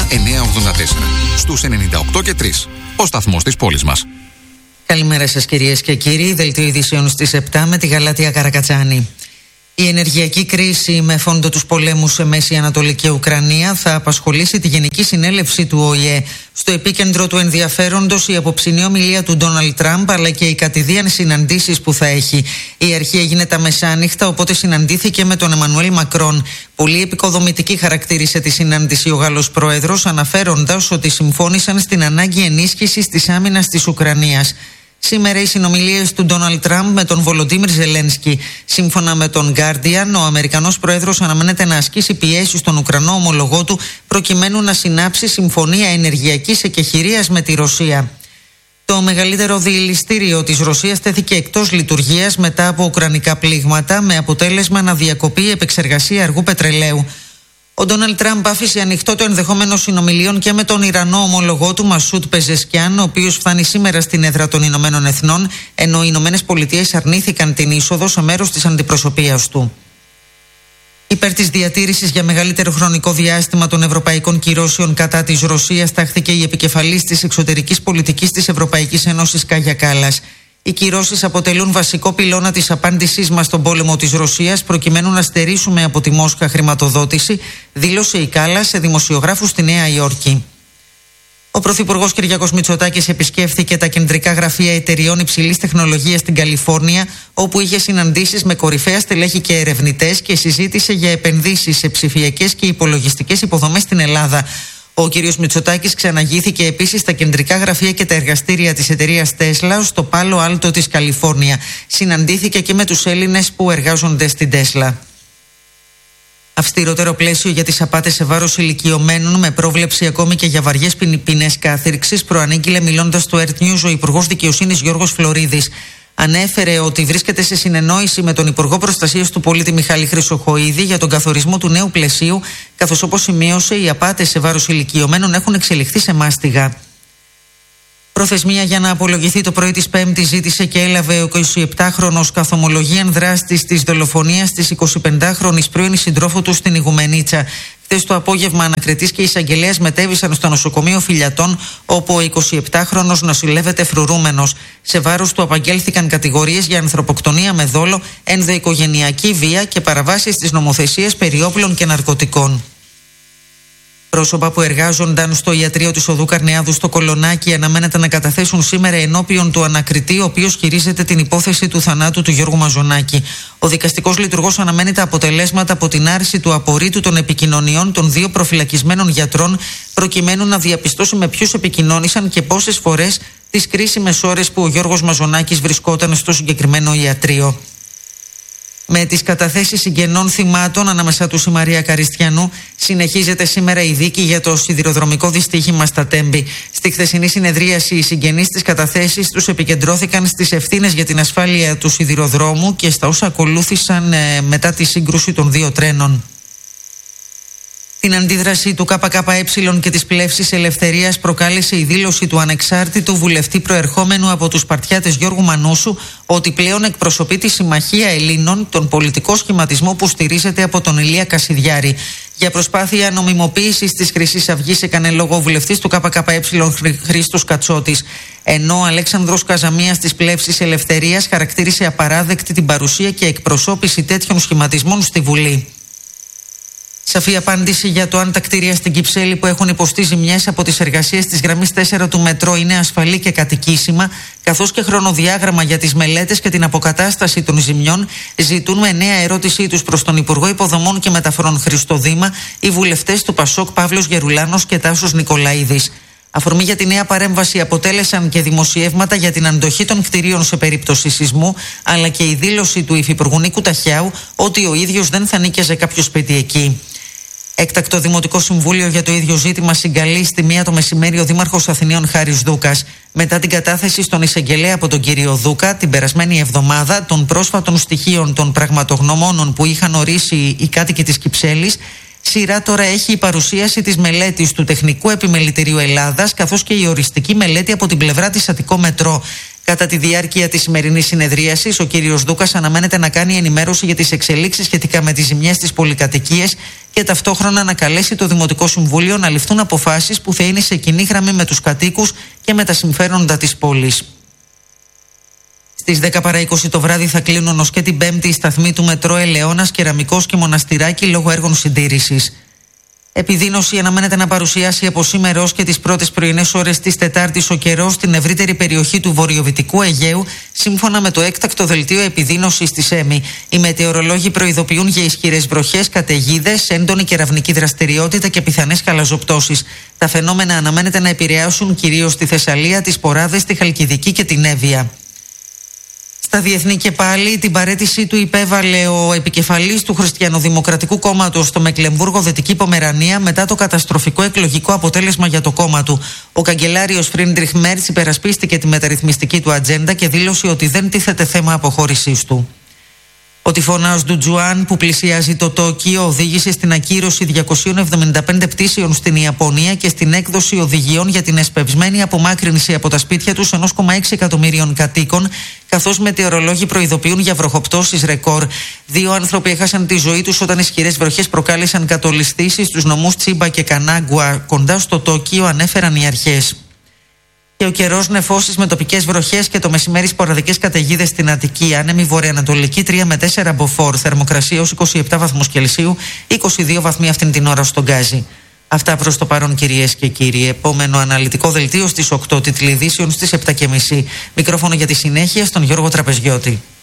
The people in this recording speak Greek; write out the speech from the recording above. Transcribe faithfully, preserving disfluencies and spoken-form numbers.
εννιακόσια ογδόντα τέσσερα. Στους ενενήντα οκτώ και τρία. Ο σταθμός της πόλης μας. Καλημέρα σας κυρίες και κύριοι. Δελτίο ειδήσεων στις επτά με τη Γαλάτια Καρακατσάνη. Η ενεργειακή κρίση με φόντο τους πολέμους σε Μέση Ανατολή και Ουκρανία θα απασχολήσει τη Γενική Συνέλευση του Ο Η Ε. Στο επίκεντρο του ενδιαφέροντος η αποψινή ομιλία του Ντόναλντ Τραμπ, αλλά και οι κατηδίαν συναντήσεις που θα έχει. Η αρχή έγινε τα μεσάνυχτα, οπότε συναντήθηκε με τον Εμμανουέλ Μακρόν. Πολύ επικοδομητική χαρακτήρισε τη συνάντηση ο Γάλλος Πρόεδρος, αναφέροντας ότι συμφώνησαν στην ανάγκη ενίσχυσης της άμυνας της Ουκρανίας. Σήμερα οι συνομιλίες του Ντόναλντ Τραμπ με τον Βολοντίμιρ Ζελένσκι. Σύμφωνα με τον Guardian, ο Αμερικανός Πρόεδρος αναμένεται να ασκήσει πιέσεις στον Ουκρανό ομολογό του προκειμένου να συνάψει συμφωνία ενεργειακής εκεχηρίας με τη Ρωσία. Το μεγαλύτερο διελιστήριο της Ρωσίας τέθηκε εκτός λειτουργίας μετά από ουκρανικά πλήγματα, με αποτέλεσμα να διακοπεί η επεξεργασία αργού πετρελαίου. Ο Ντόναλντ Τραμπ άφησε ανοιχτό το ενδεχόμενο συνομιλίων και με τον Ιρανό ομολογό του Μασούτ Πεζεσκιάν, ο οποίος φτάνει σήμερα στην έδρα των Ηνωμένων Εθνών, ενώ οι Ηνωμένες Πολιτείες αρνήθηκαν την είσοδο σε μέρος της αντιπροσωπείας του. Υπέρ της διατήρησης για μεγαλύτερο χρονικό διάστημα των ευρωπαϊκών κυρώσεων κατά της Ρωσίας τάχθηκε η επικεφαλής της εξωτερικής πολιτικής της Ευρωπαϊκής Ένωσης Κάγια Κάλλας. Οι κυρώσεις αποτελούν βασικό πυλώνα της απάντησής μας στον πόλεμο της Ρωσίας, προκειμένου να στερήσουμε από τη Μόσχα χρηματοδότηση, δήλωσε η Κάλλας σε δημοσιογράφους στη Νέα Υόρκη. Ο Πρωθυπουργός Κυριάκος Μητσοτάκης επισκέφθηκε τα κεντρικά γραφεία εταιριών υψηλής τεχνολογίας στην Καλιφόρνια, όπου είχε συναντήσεις με κορυφαία στελέχη και ερευνητές και συζήτησε για επενδύσεις σε ψηφιακές και υπολογιστικές υποδομές στην Ελλάδα. Ο κ. Μητσοτάκης ξαναγήθηκε επίσης στα κεντρικά γραφεία και τα εργαστήρια της εταιρείας Tesla στο Πάλο Άλτο της Καλιφόρνια. Συναντήθηκε και με τους Έλληνες που εργάζονται στην Tesla. Αυστηρότερο πλαίσιο για τις απάτες σε βάρος ηλικιωμένων, με πρόβλεψη ακόμη και για βαριές ποινές κάθυρξης, προανήγγειλε μιλώντας στο Earth News ο Υπουργός Δικαιοσύνης Γιώργος Φλωρίδης. Ανέφερε ότι βρίσκεται σε συνεννόηση με τον Υπουργό Προστασίας του Πολίτη Μιχάλη Χρυσοχοΐδη για τον καθορισμό του νέου πλαισίου, καθώς, όπως σημείωσε, οι απάτες σε βάρος ηλικιωμένων έχουν εξελιχθεί σε μάστιγα. Προθεσμία για να απολογηθεί το πρωί της Πέμπτης ζήτησε και έλαβε ο εικοσιεπτάχρονος καθομολογίαν δράστης της δολοφονίας της εικοσιπεντάχρονης πρώην συντρόφου του στην Ιγουμενίτσα. Χθες το απόγευμα, ανακριτής και εισαγγελέας μετέβησαν στο νοσοκομείο Φιλιατών, όπου ο εικοσιεπτάχρονος νοσηλεύεται φρουρούμενος. Σε βάρος του απαγγέλθηκαν κατηγορίες για ανθρωποκτονία με δόλο, ενδοοικογενειακή βία και παραβάσεις της νομοθεσίας περί όπλων και ναρκωτικών. Πρόσωπα που εργάζονταν στο ιατρείο της Οδού Καρνεάδου στο Κολονάκι αναμένεται να καταθέσουν σήμερα ενώπιον του ανακριτή, ο οποίος χειρίζεται την υπόθεση του θανάτου του Γιώργου Μαζονάκη. Ο δικαστικός λειτουργός αναμένει τα αποτελέσματα από την άρση του απορρίτου των επικοινωνιών των δύο προφυλακισμένων γιατρών, προκειμένου να διαπιστώσει με ποιους επικοινώνησαν και πόσες φορές τις κρίσιμες ώρες που ο Γιώργος Μαζονάκης βρισκόταν στο συγκεκριμένο ιατρείο. Με τις καταθέσεις συγγενών θυμάτων, ανάμεσα τους η Μαρία Καριστιανού, συνεχίζεται σήμερα η δίκη για το σιδηροδρομικό δυστύχημα στα Τέμπη. Στη χθεσινή συνεδρίαση, οι συγγενείς της καταθέσεις τους επικεντρώθηκαν στις ευθύνες για την ασφάλεια του σιδηροδρόμου και στα όσα ακολούθησαν ε, μετά τη σύγκρουση των δύο τρένων. Την αντίδραση του ΚΚΕ και της Πλεύσης Ελευθερίας προκάλεσε η δήλωση του ανεξάρτητου βουλευτή προερχόμενου από τους Σπαρτιάτες Γιώργου Μανούσου ότι πλέον εκπροσωπεί τη Συμμαχία Ελλήνων, τον πολιτικό σχηματισμό που στηρίζεται από τον Ηλία Κασιδιάρη. Για προσπάθεια νομιμοποίησης της Χρυσής Αυγής έκανε λόγο ο βουλευτής του ΚΚΕ Χρήστος Κατσότης, ενώ ο Αλέξανδρος Καζαμίας της Πλεύσης Ελευθερίας χαρακτήρισε απαράδεκτη την παρουσία και εκπροσώπηση τέτοιων σχηματισμών στη Βουλή. Σαφή απάντηση για το αν τα κτίρια στην Κυψέλη που έχουν υποστεί ζημιές από τις εργασίες της γραμμής τέσσερα του μετρό είναι ασφαλή και κατοικήσιμα, καθώς και χρονοδιάγραμμα για τις μελέτες και την αποκατάσταση των ζημιών, ζητούν με νέα ερώτησή τους προς τον Υπουργό Υποδομών και Μεταφορών Χρήστο Δήμα οι βουλευτές του Πασόκ Παύλος Γερουλάνος και Τάσος Νικολαίδης. Αφορμή για τη νέα παρέμβαση αποτέλεσαν και δημοσιεύματα για την αντοχή των κτηρίων σε περίπτωση σεισμού, αλλά και η δήλωση του Υφυπουργού Νίκου Ταχιάου ότι ο ίδιος δεν θα νίκιαζε κάποιο σπίτι εκεί. Έκτακτο Δημοτικό Συμβούλιο για το ίδιο ζήτημα συγκαλεί στη μία το μεσημέρι ο Δήμαρχος Αθηναίων Χάρης Δούκας. Μετά την κατάθεση στον εισαγγελέα από τον κύριο Δούκα την περασμένη εβδομάδα των πρόσφατων στοιχείων των πραγματογνωμόνων που είχαν ορίσει οι κάτοικοι της Κυψέλης, σειρά τώρα έχει η παρουσίαση της μελέτης του Τεχνικού Επιμελητηρίου Ελλάδας, καθώς και η οριστική μελέτη από την πλευρά της Αττικό Μετρό. Κατά τη διάρκεια της σημερινής συνεδρίασης, ο κύριος Δούκας αναμένεται να κάνει ενημέρωση για τις εξελίξεις σχετικά με τις ζημιές στις πολυκατοικίες και ταυτόχρονα να καλέσει το Δημοτικό Συμβούλιο να ληφθούν αποφάσεις που θα είναι σε κοινή γραμμή με τους κατοίκους και με τα συμφέροντα της πόλης. Στις δέκα παρά είκοσι το βράδυ θα κλείνουν ως και την Πέμπτη οι σταθμοί του μετρό Ελαιώνας, Κεραμικός και Μοναστηράκι λόγω έργων συντήρησης. Επιδείνωση αναμένεται να παρουσιάσει από σήμερα ως και τις πρώτες πρωινές ώρες της Τετάρτης ο καιρός στην ευρύτερη περιοχή του βορειοδυτικού Αιγαίου, σύμφωνα με το έκτακτο δελτίο επιδείνωσης της ΕΜΗ. Οι μετεωρολόγοι προειδοποιούν για ισχυρές βροχές, καταιγίδες, έντονη κεραυνική δραστηριότητα και πιθανές χαλαζοπτώσεις. Τα φαινόμενα αναμένεται να επηρεάσουν κυρίως τη Θεσσαλία, τις Ποράδες, τη Χαλκιδική και την Εύβοια. Στα διεθνή και πάλι, την παραίτησή του υπέβαλε ο επικεφαλής του Χριστιανοδημοκρατικού Κόμματος στο Μεκλεμβούργο Δυτική Πομερανία μετά το καταστροφικό εκλογικό αποτέλεσμα για το κόμμα του. Ο καγκελάριος Φρίντριχ Μέρτς υπερασπίστηκε τη μεταρρυθμιστική του ατζέντα και δήλωσε ότι δεν τίθεται θέμα αποχώρησής του. Ο τυφώνας Ντουτζουάν που πλησιάζει το Τόκιο οδήγησε στην ακύρωση διακοσίων εβδομήντα πέντε πτήσεων στην Ιαπωνία και στην έκδοση οδηγιών για την εσπευσμένη απομάκρυνση από τα σπίτια τους ενός κόμμα έξι εκατομμυρίων κατοίκων, καθώς μετεωρολόγοι προειδοποιούν για βροχοπτώσεις ρεκόρ. Δύο άνθρωποι έχασαν τη ζωή τους όταν ισχυρές βροχές προκάλεσαν κατολιστήσεις στους νομούς Τσίμπα και Κανάγκουα κοντά στο Τόκιο, ανέφεραν οι αρχές. Και ο καιρός νεφώσεις με τοπικές βροχές και το μεσημέρι σποραδικές καταιγίδες στην Αττική. Άνεμη βορειοανατολική τρία με τέσσερα μποφόρ. Θερμοκρασία ως είκοσι επτά βαθμούς Κελσίου, είκοσι δύο βαθμοί αυτήν την ώρα στον Γκάζι. Αυτά προς το παρόν, κυρίες και κύριοι. Επόμενο αναλυτικό δελτίο στις οκτώ, τίτλοι ειδήσεων στις επτά και μισή. Μικρόφωνο για τη συνέχεια στον Γιώργο Τραπεζιώτη.